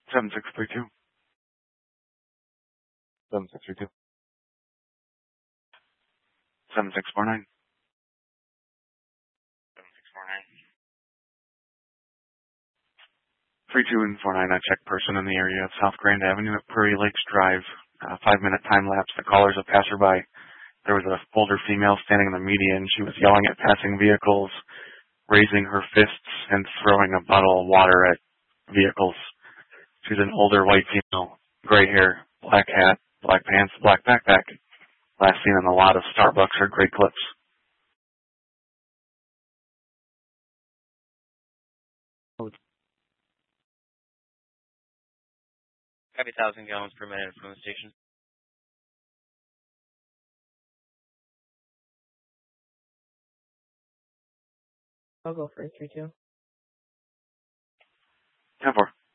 7632. 7632. 7649. 7649. 32 and 49, a check person in the area of South Grand Avenue at Prairie Lakes Drive. 5-minute time lapse. The caller's a passerby. There was an older female standing in the median. She was yelling at passing vehicles, raising her fists, and throwing a bottle of water at vehicles. She's an older white female, gray hair, black hat, black pants, black backpack. Last seen on a lot of Starbucks or Great Clips. Every 1,000 gallons per minute from the station. I'll go for 3-2. 10-4.